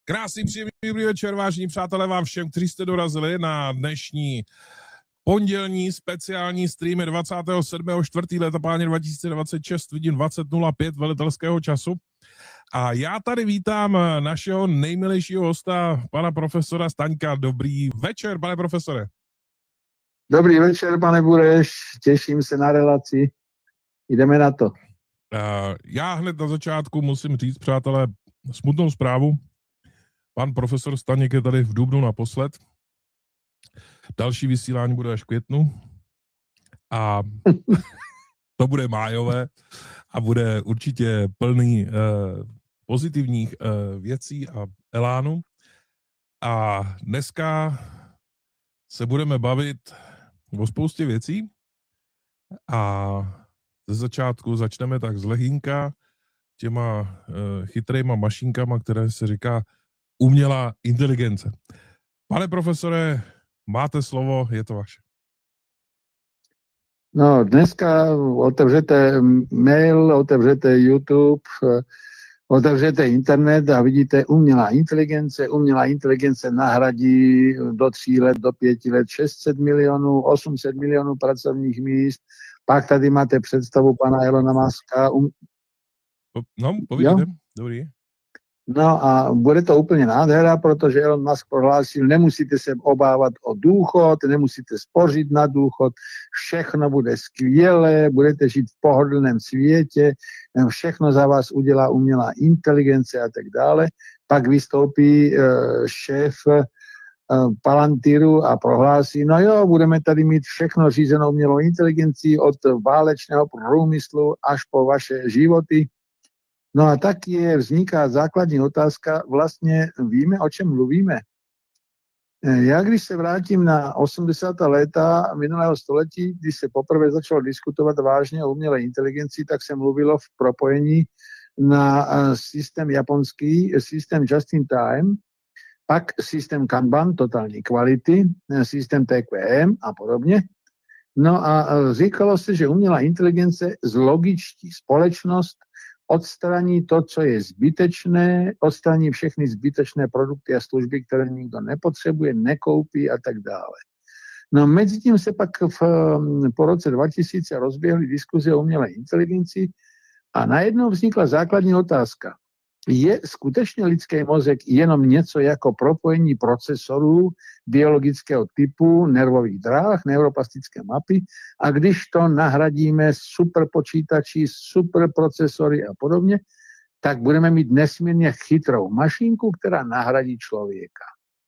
Krásný, příjemný dobrý večer, vážení přátelé, vám všem, kteří jste dorazili na dnešní pondělní speciální streamy 27.4. leta páně 2026, vidím 20.05 velitelského času. A já tady vítám našeho nejmilejšího hosta, pana profesora Staňka. Dobrý večer, pane profesore. Dobrý večer, pane Bureš, těším se na relaci. Jdeme na to. Já hned na začátku musím říct, přátelé, smutnou zprávu. Pan profesor Staněk je tady v dubnu naposled. Další vysílání bude až v květnu. A to bude májové a bude určitě plný pozitivních věcí a elánu. A dneska se budeme bavit o spoustě věcí a ze začátku začneme tak z lehínka těma chytrýma mašinkama, které se říká umělá inteligence. Pane profesore, máte slovo, je to vaše. No, dneska otevřete mail, otevřete YouTube, otevřete internet a vidíte umělá inteligence. Umělá inteligence nahradí do 3 let, do 5 let 600 milionů, 800 milionů pracovních míst. Pak tady máte představu pana Elona Muska. No, povídejte, dobrý. No a bude to úplně nádhera, protože Elon Musk prohlásil, nemusíte se obávat o důchod, nemusíte spořit na důchod, všechno bude skvělé, budete žít v pohodlném světě, všechno za vás udělá umělá inteligence a tak dále. Pak vystoupí šéf Palantiru a prohlásí, no jo, budeme tady mít všechno řízeno umělou inteligencí od válečného průmyslu až po vaše životy. No a tak vzniká základní otázka, vlastně víme, o čem mluvíme. Já když se vrátím na 80. léta minulého století, když se poprvé začalo diskutovat vážně o umělé inteligenci, tak se mluvilo v propojení na systém japonský, systém just in time, pak systém Kanban, totální kvality, systém TQM a podobně. No a říkalo se, že umělá inteligence zlogičtí společnost, odstraní to, co je zbytečné, odstraní všechny zbytečné produkty a služby, které nikdo nepotřebuje, nekoupí a tak dále. No mezi tím se pak po roce 2000 rozběhly diskuze o umělé inteligenci a najednou vznikla základní otázka. Je skutečně lidský mozek jenom něco jako propojení procesorů biologického typu, nervových dráh, neuroplastické mapy a když to nahradíme superpočítači, superprocesory a podobně, tak budeme mít nesmírně chytrou mašinku, která nahradí člověka.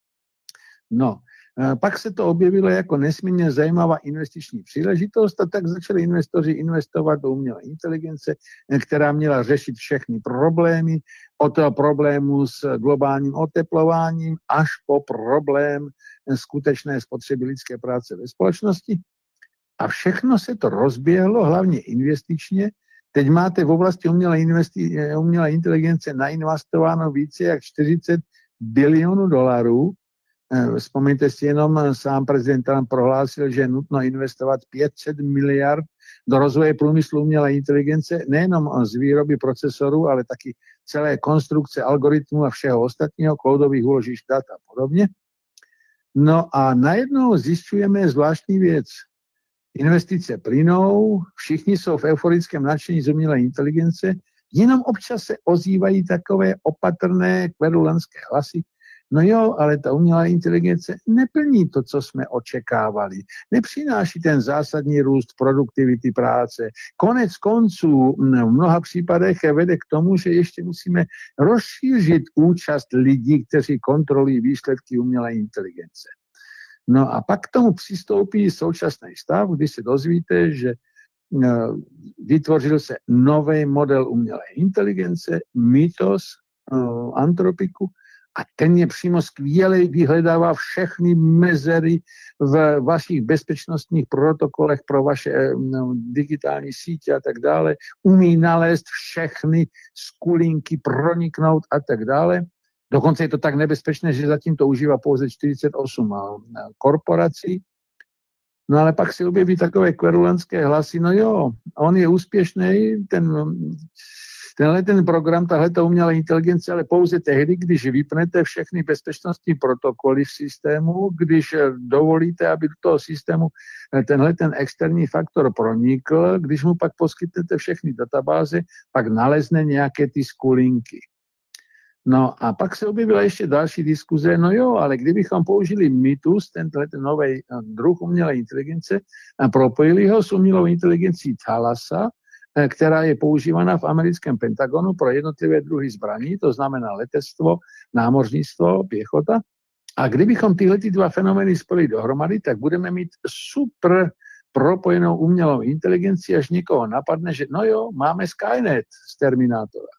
No, pak se to objevilo jako nesmírně zajímavá investiční příležitost a tak začali investoři investovat do umělé inteligence, která měla řešit všechny problémy, od problému s globálním oteplováním až po problém skutečné spotřeby lidské práce ve společnosti. A všechno se to rozběhlo, hlavně investičně. Teď máte v oblasti umělé inteligence nainvestováno více jak 40 bilionů dolarů. Vzpomeňte si jenom, sám prezident Trump prohlásil, že je nutno investovat 500 miliard do rozvoje průmyslu umělé inteligence, nejenom z výroby procesorů, ale taky celé konstrukce algoritmů a všeho ostatního, cloudových úložišť dat a podobně. No a najednou zjišťujeme zvláštní věc. Investice plynou, všichni jsou v euforickém nadšení z umělé inteligence, jenom občas se ozývají takové opatrné kverulantské hlasy. No jo, ale ta umělá inteligence neplní to, co jsme očekávali. Nepřináší ten zásadní růst produktivity práce. Konec konců v mnoha případech vede k tomu, že ještě musíme rozšířit účast lidí, kteří kontrolují výsledky umělé inteligence. No a pak k tomu přistoupí současný stav, kdy se dozvíte, že vytvořil se nový model umělé inteligence, Mythos, Anthropiku, a ten je přímo skvělý, vyhledává všechny mezery v vašich bezpečnostních protokolech pro vaše digitální sítě a tak dále. Umí nalézt všechny skulinky, proniknout a tak dále. Dokonce je to tak nebezpečné, že zatím to užívá pouze 48 korporací. No ale pak si objeví takové kverulantské hlasy, no jo, on je úspěšný, Ten program, tahleta umělá inteligence, ale pouze tehdy, když vypnete všechny bezpečnostní protokoly v systému, když dovolíte, aby do toho systému ten externí faktor pronikl, když mu pak poskytnete všechny databáze, pak nalezne nějaké ty skulinky. No a pak se objevila ještě další diskuze, no jo, ale kdybychom použili Mythos, ten nový druh umělé inteligence, a propojili ho s umělou inteligencí Thalassa, která je používaná v americkém Pentagonu pro jednotlivé druhy zbraní, to znamená letectvo, námořnictvo, pěchota. A kdybychom tyhle dva fenomény spojili dohromady, tak budeme mít super propojenou umělou inteligenci, až někoho napadne, že no jo, máme Skynet z Terminátora.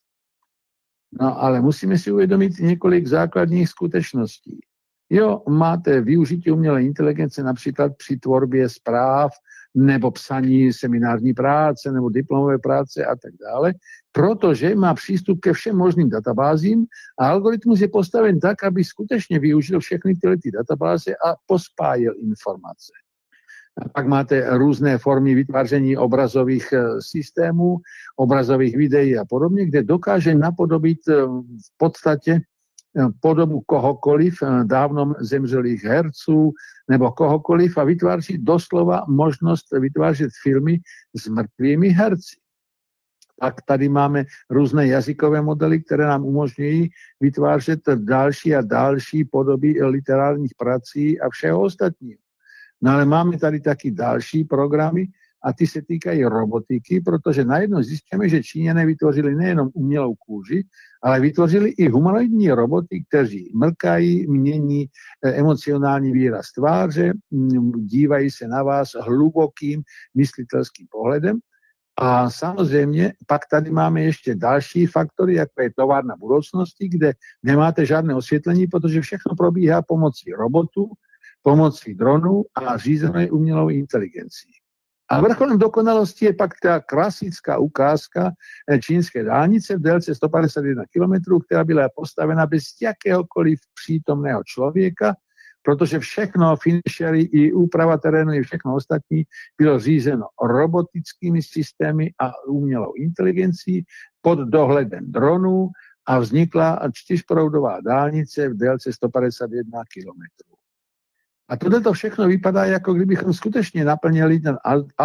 No ale musíme si uvědomit několik základních skutečností. Jo, máte využití umělé inteligence například při tvorbě zpráv nebo psaní seminární práce nebo diplomové práce a tak dále, protože má přístup ke všem možným databázím a algoritmus je postaven tak, aby skutečně využil všechny tyhle databáze a pospájil informace. A pak máte různé formy vytváření obrazových systémů, obrazových videí a podobně, kde dokáže napodobit v podstatě podobu kohokoliv, dávno zemřelých herců nebo kohokoliv a vytváří doslova možnost vytvářet filmy s mrtvými herci. Pak tady máme různé jazykové modely, které nám umožňují vytvářet další a další podoby literárních prací a všeho ostatního. No ale máme tady taky další programy a ty se týkají robotiky, protože najednou zjistíme, že Číňané vytvořili nejenom umělou kůži, ale vytvořili i humanoidní roboty, kteří mrkají, mění emocionální výraz tváře, dívají se na vás hlubokým myslitelským pohledem. A samozřejmě pak tady máme ještě další faktory, jako je továrna budoucnosti, kde nemáte žádné osvětlení, protože všechno probíhá pomocí robotů, pomocí dronů a řízené umělou inteligencí. A vrcholem dokonalosti je pak ta klasická ukázka čínské dálnice v délce 151 km, která byla postavena bez jakéhokoliv přítomného člověka, protože všechno, finishery i úprava terénu i všechno ostatní bylo řízeno robotickými systémy a umělou inteligencí pod dohledem dronů a vznikla čtyřproudová dálnice v délce 151 km. A tohle všechno vypadá, jako kdybychom skutečně naplnili ten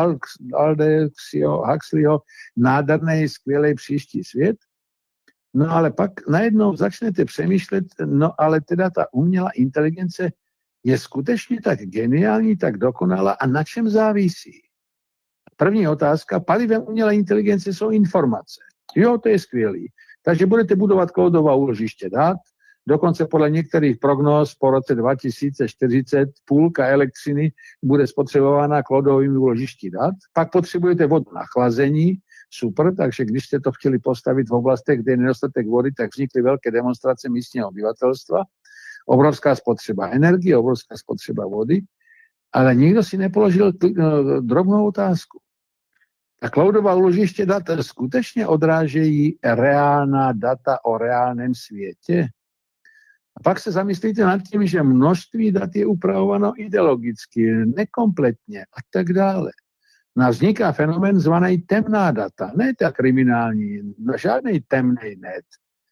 Aldexio Huxleyho nádherný, skvělý příští svět. No ale pak najednou začnete přemýšlet, no ale teda ta umělá inteligence je skutečně tak geniální, tak dokonalá a na čem závisí? První otázka, palivem umělé inteligence jsou informace. Jo, to je skvělý. Takže budete budovat cloudová úložiště dat, dokonce podle některých prognóz po roce 2040 půlka elektřiny bude spotřebována cloudovými úložišti dat. Pak potřebujete vodu na chlazení, super, takže když jste to chtěli postavit v oblastech, kde je nedostatek vody, tak vznikly velké demonstrace místního obyvatelstva. Obrovská spotřeba energie, obrovská spotřeba vody, ale nikdo si nepoložil drobnou otázku. Ta cloudová úložiště dat skutečně odrážejí reálná data o reálném světě? A pak se zamyslíte nad tím, že množství dat je upravováno ideologicky, nekompletně a tak dále. No vzniká fenomén zvaný temná data, ne ta kriminální, žádný temný net.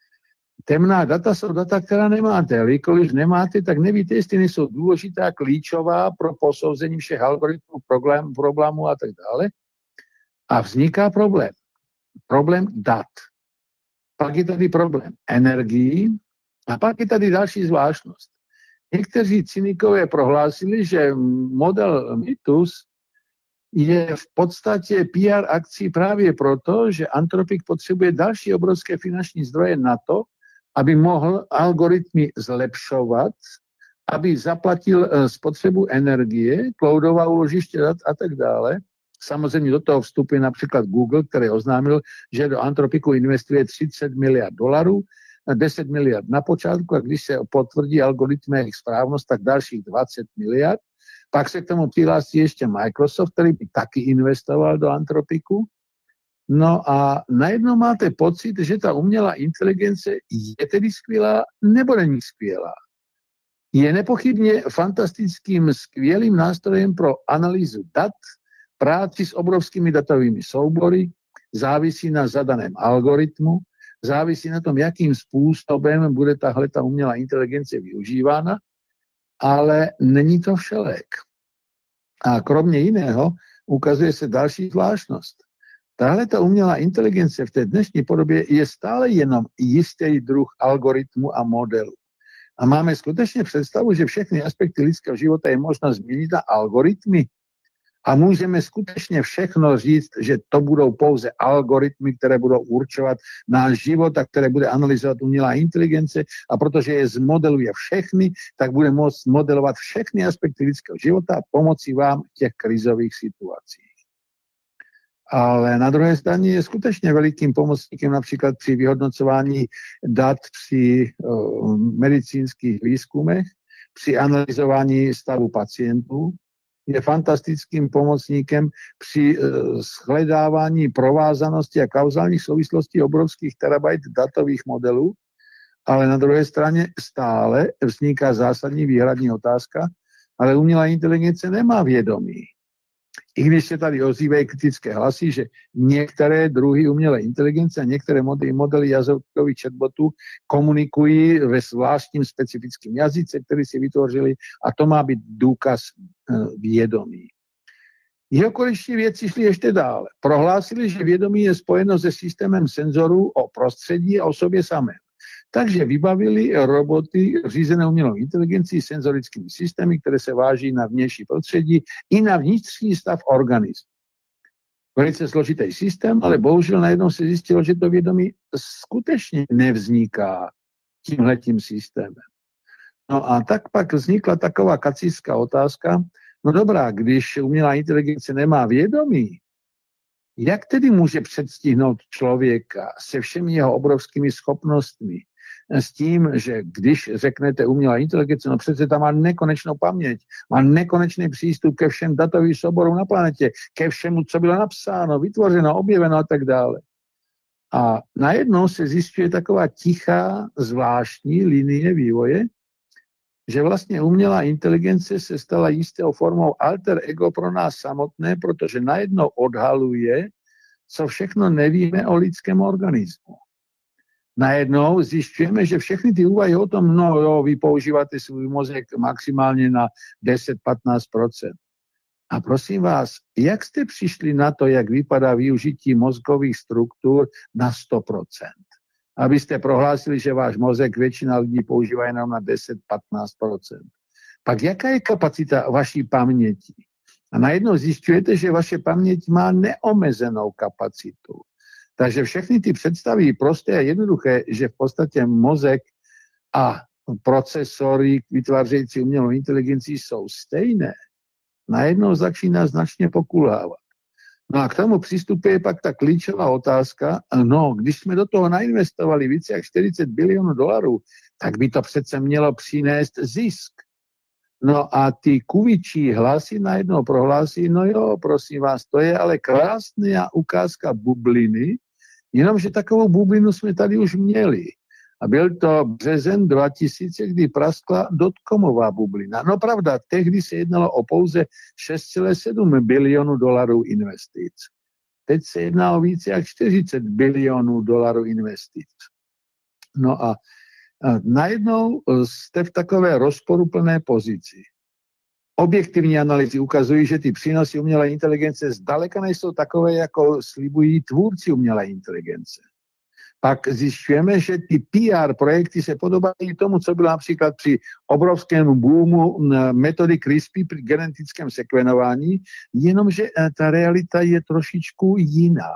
Temná data jsou data, která nemáte, ale když nemáte, tak nevíte, jestli nejsou důležitá, klíčová pro posouzení všech algoritmů, problémů a tak dále. A vzniká problém. Problém dat. Pak je tady problém energií a pak je tady další zvláštnost. Někteří cynikové prohlásili, že model Mythos je v podstatě PR akcí právě proto, že Anthropic potřebuje další obrovské finanční zdroje na to, aby mohl algoritmy zlepšovat, aby zaplatil spotřebu energie, cloudová úložiště dat a tak dále. Samozřejmě do toho vstupuje například Google, který oznámil, že do Anthropicu investuje $30 miliard, 10 miliard na počátku a když se potvrdí algoritmy jejich správnost, tak dalších 20 miliard. Pak se k tomu přihlásí ještě Microsoft, který by taky investoval do Anthropicu. No a najednou máte pocit, že ta umělá inteligence je tedy skvělá nebo není skvělá. Je nepochybně fantastickým, skvělým nástrojem pro analýzu dat, práci s obrovskými datovými soubory, závisí na zadaném algoritmu, závisí na tom, jakým způsobem bude tahleta umělá inteligence využívána, ale není to všelék. A kromě jiného ukazuje se další zvláštnost. Tahleta umělá inteligence v té dnešní podobě je stále jenom jistý druh algoritmu a modelu. A máme skutečně představu, že všechny aspekty lidského života je možno změnit na algoritmy. A můžeme skutečně všechno říct, že to budou pouze algoritmy, které budou určovat náš život a které bude analyzovat umělá inteligence. A protože je zmodeluje všechny, tak bude moct modelovat všechny aspekty lidského života a pomoci vám v těch krizových situacích. Ale na druhé straně je skutečně velikým pomocníkem například při vyhodnocování dat při medicínských výzkumech, při analyzování stavu pacientů, je fantastickým pomocníkem při shledávání provázanosti a kauzálních souvislostí obrovských terabajt datových modelů, ale na druhé straně stále vzniká zásadní výhradní otázka, ale umělá inteligence nemá vědomí. I když se tady ozývají kritické hlasy, že některé druhy umělé inteligence a některé modely jazykových chatbotů komunikují ve zvláštním specifickém jazyce, který si vytvořili, a to má být důkaz vědomí. Jihokorejští vědci šli ještě dále. Prohlásili, že vědomí je spojeno se systémem senzorů o prostředí a o sobě samém. Takže vybavili roboty řízené umělou inteligencí senzorickými systémy, které se váží na vnější prostředí i na vnitřní stav organismu. Velice složitý systém, ale bohužel najednou se zjistilo, že to vědomí skutečně nevzniká tímhletím systémem. No a tak pak vznikla taková kacířská otázka, no dobrá, když umělá inteligence nemá vědomí, jak tedy může předstihnout člověka se všemi jeho obrovskými schopnostmi, s tím, že když řeknete umělá inteligence, no přece tam má nekonečnou paměť, má nekonečný přístup ke všem datovým souborům na planetě, ke všemu, co bylo napsáno, vytvořeno, objeveno a tak dále. A najednou se zjišťuje taková tichá, zvláštní linie vývoje, že vlastně umělá inteligence se stala jistou formou alter ego pro nás samotné, protože najednou odhaluje, co všechno nevíme o lidském organismu. Najednou zjišťujeme, že všechny ty úvahy o tom, no jo, vy používáte svůj mozek maximálně na 10-15%. A prosím vás, jak jste přišli na to, jak vypadá využití mozkových struktur na 100%? Abyste prohlásili, že váš mozek většina lidí používá jenom na 10-15%. Pak jaká je kapacita vaší paměti? A najednou zjišťujete, že vaše paměť má neomezenou kapacitu. Takže všechny ty představy prosté a jednoduché, že v podstatě mozek a procesory vytvářející umělou inteligenci jsou stejné, najednou začíná značně pokulhávat. No a k tomu přistupuje pak ta klíčová otázka, no, když jsme do toho nainvestovali více jak 40 bilionů dolarů, tak by to přece mělo přinést zisk. No a ty kuvičí hlasy najednou prohlásí, no jo, prosím vás, to je ale krásná ukázka bubliny, jenomže takovou bublinu jsme tady už měli. A byl to březen 2000, kdy praskla dotcomová bublina. No pravda, tehdy se jednalo o pouze 6,7 bilionů dolarů investic. Teď se jedná o více jak 40 bilionů dolarů investic. No a najednou jste v takové rozporuplné pozici. Objektivní analýzy ukazují, že ty přínosy umělé inteligence zdaleka nejsou takové, jako slibují tvůrci umělé inteligence. Pak zjišťujeme, že ty PR projekty se podobají tomu, co bylo například při obrovském boomu metody CRISPR při genetickém sekvenování, jenomže ta realita je trošičku jiná.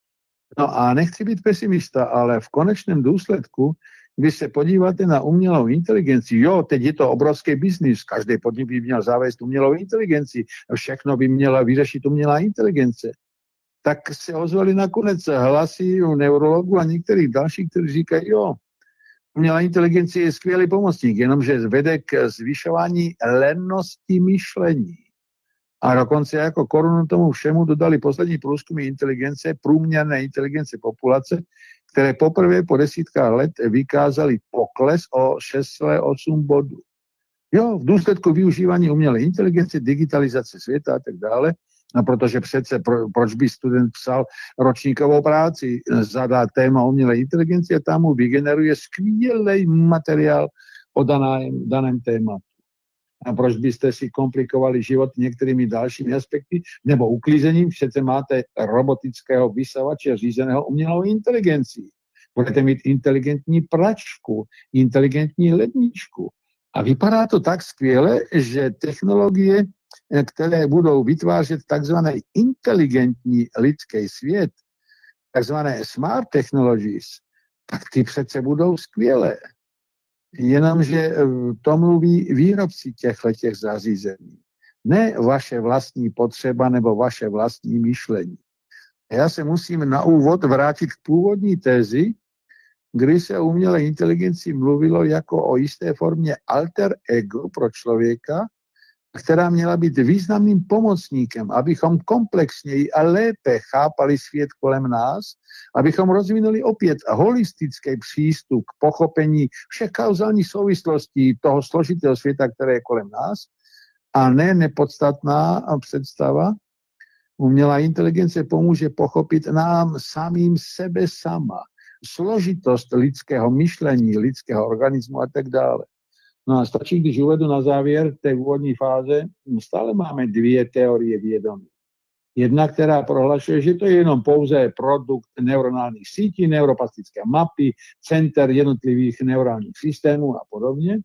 No a nechci být pesimista, ale v konečném důsledku, když se podíváte na umělou inteligenci, jo, teď je to obrovský biznis, každý podnik by měl zavést umělou inteligenci, všechno by měla vyřešit umělá inteligence. Tak se ozvali nakonec hlasy u neurologů a některých dalších, kteří říkají, jo, umělá inteligence je skvělý pomocník, jenomže vede k zvyšování lennosti myšlení. A dokonce jako korunu tomu všemu dodali poslední průzkumy inteligence, průměrné inteligence populace, které poprvé po desítkách let vykázaly pokles o 6,8 bodů. Jo, v důsledku využívání umělé inteligence, digitalizace světa a tak dále, No, protože přece, proč by student psal ročníkovou práci, zadá téma umělé inteligencie, tam mu vygeneruje skvělý materiál o daném tématu. A proč byste si komplikovali život některými dalšími aspekty, nebo uklízením, přece máte robotického vysavače řízeného umělou inteligencí. Budete mít inteligentní pračku, inteligentní ledničku. A vypadá to tak skvěle, že technologie, které budou vytvářet takzvaný inteligentní lidský svět, takzvané smart technologies, tak ty přece budou skvělé. Jenomže to mluví výrobci těchto zařízení. Ne vaše vlastní potřeba nebo vaše vlastní myšlení. Já se musím na úvod vrátit k původní tézi, kdy se o umělé inteligenci mluvilo jako o jisté formě alter ego pro člověka, která měla být významným pomocníkem, abychom komplexněji a lépe chápali svět kolem nás, abychom rozvinuli opět holistický přístup k pochopení všech kauzálních souvislostí toho složitého světa, které je kolem nás, a ne nepodstatná představa. Umělá inteligence pomůže pochopit nám samým sebe sama, složitost lidského myšlení, lidského organismu a tak dále. No a stačí, když uvedu na závěr té úvodní fáze, stále máme dvě teorie vědomí. Jedna, která prohlašuje, že to je jenom pouze produkt neuronálních sítí, neuroplastické mapy, center jednotlivých neurálních systémů a podobně.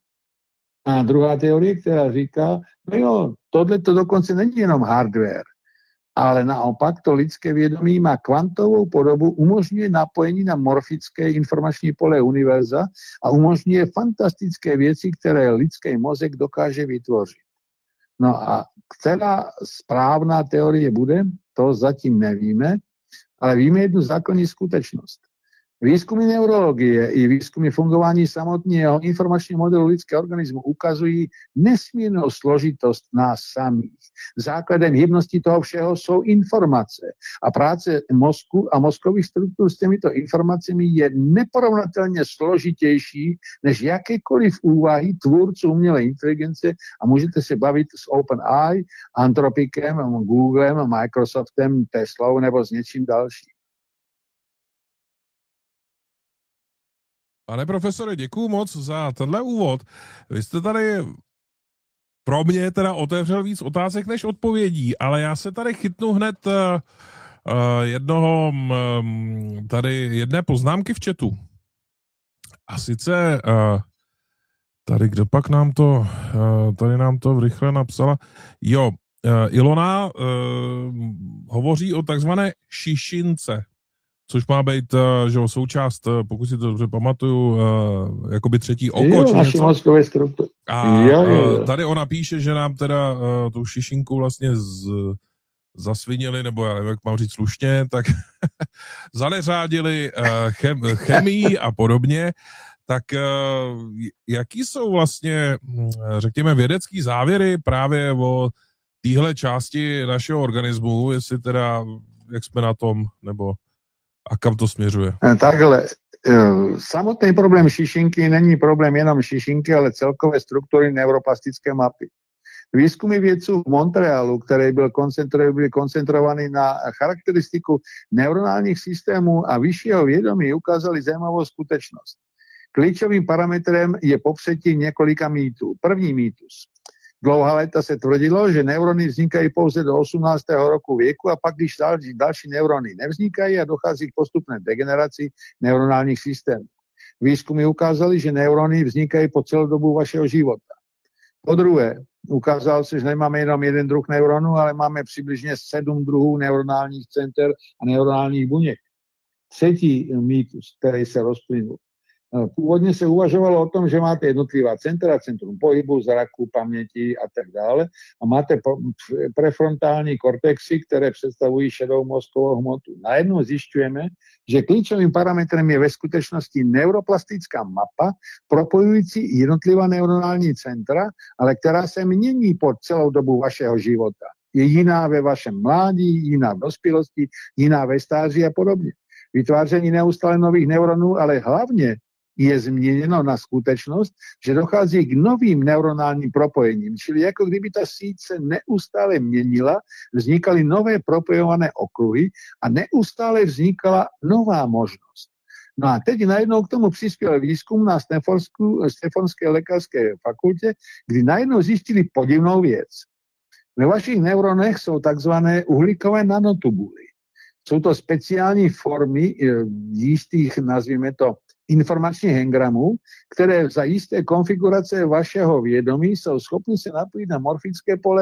A druhá teorie, která říká, no jo, tohle to dokonce není jenom hardware, ale naopak to lidské vědomí má kvantovou podobu, umožňuje napojení na morfické informační pole univerza a umožňuje fantastické věci, které lidský mozek dokáže vytvořit. No a která správná teorie bude, to zatím nevíme, ale víme jednu základní skutečnost. Výzkumy neurologie i výzkumy fungování samotného informačního modelu lidského organismu ukazují nesmírnou složitost nás samých. Základem hybnosti toho všeho jsou informace. A práce mozku a mozkových struktur s těmito informacemi je neporovnatelně složitější než jakékoliv úvahy tvůrců umělé inteligence a můžete se bavit s OpenAI, Anthropicem, Googlem, Microsoftem, Teslou nebo s něčím dalším. Pane profesore, děkuju moc za tenhle úvod. Vy jste tady pro mě teda otevřel víc otázek než odpovědí, ale já se tady chytnu hned jedné poznámky v chatu. A sice tady, kdo pak nám to rychle napsala. Jo, Ilona hovoří o takzvané šišince, což má být součást, pokud si to dobře pamatuju, jakoby třetí oko. Jo, naší mozkové struktury. A tady ona píše, že nám teda tu šišinku vlastně zasvinili, nebo já nevím, jak mám říct slušně, tak zaneřádili chemii a podobně. Tak jaký jsou vlastně, řekněme, vědecký závěry právě o téhle části našeho organismu, jestli teda, jak jsme na tom, nebo a kam to směřuje? Takhle, samotný problém šišinky není problém jenom šišinky, ale celkové struktury neuroplastické mapy. Výzkumy vědců v Montrealu, které byly koncentrovány na charakteristiku neuronálních systémů a vyššího vědomí, ukázaly zajímavou skutečnost. Klíčovým parametrem je popřetí několika mýtů. První mýtus. Dlouhá léta se tvrdilo, že neurony vznikají pouze do 18. roku věku a pak, když další neurony nevznikají a dochází k postupné degeneraci neuronálních systémů. Výzkumy ukázaly, že neurony vznikají po celou dobu vašeho života. Po druhé, ukázalo se, že nemáme jenom jeden druh neuronů, ale máme přibližně 7 druhů neuronálních center a neuronálních buněk. Třetí mýtus, který se rozplynul. Původně se uvažovalo o tom, že máte jednotlivá centra, centrum pohybu, zraku, paměti a tak dále a máte prefrontální kortexy, které představují šedou mozkovou hmotu. Najednou zjišťujeme, že klíčovým parametrem je ve skutečnosti neuroplastická mapa propojující jednotlivá neuronální centra, ale která se mění po celou dobu vašeho života. Je jiná ve vašem mládí, jiná v dospělosti, jiná ve stáří a podobně. Vytváření neustále nových neuronů, ale hlavně je zmieneno na skutečnosť, že dochádza k novým neuronálnym propojením. Čili ako kdyby tá síce neustále menila, vznikali nové propojované okruhy a neustále vznikala nová možnosť. No a teď najednou k tomu prispiel výskum na Stanfordskej lekárskej fakulte, kdy najednou zistili podivnou vec. Ve vašich neuronech sú tzv. Uhlíkové nanotubuly. Sú to speciální formy istých, nazvime to, informačných engramů, ktoré za isté konfigurace vašeho vědomí sú schopni sa napojiť na morfické pole